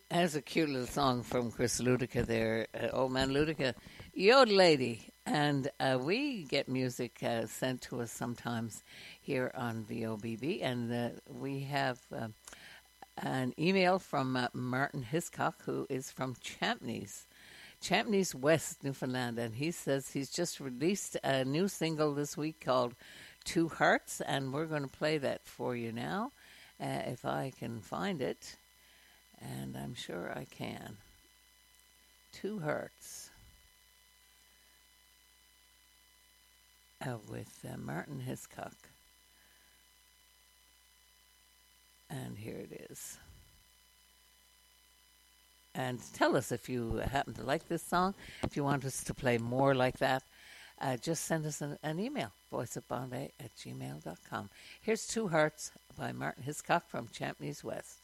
That's a cute little song from Chris Ludica there. Old man Ludica, Yodel Lady. And we get music sent to us sometimes here on VOBB. And we have an email from Martin Hiscock, who is from Champneys West, Newfoundland. And he says he's just released a new single this week called Two Hearts. And we're going to play that for you now, if I can find it. And I'm sure I can. Two Hearts with Martin Hiscock. And here it is. And tell us if you happen to like this song. If you want us to play more like that, just send us an email, voiceofbombay@gmail.com. Here's Two Hearts by Martin Hiscock from Champneys West.